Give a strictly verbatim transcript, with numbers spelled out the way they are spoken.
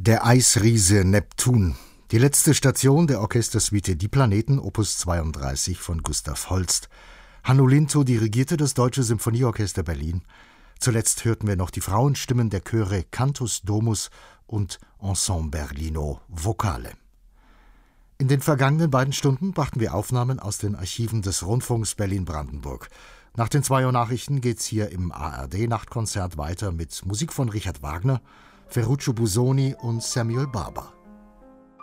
Der Eisriese Neptun. Die letzte Station der Orchestersuite Die Planeten, Opus zweiunddreißig von Gustav Holst. Hanno Lintow dirigierte das Deutsche Symphonieorchester Berlin. Zuletzt hörten wir noch die Frauenstimmen der Chöre Cantus Domus und Ensemble Berlino Vocale. In den vergangenen beiden Stunden brachten wir Aufnahmen aus den Archiven des Rundfunks Berlin-Brandenburg. Nach den zwei Uhr Nachrichten geht's hier im A R D-Nachtkonzert weiter mit Musik von Richard Wagner, Ferruccio Busoni und Samuel Barber.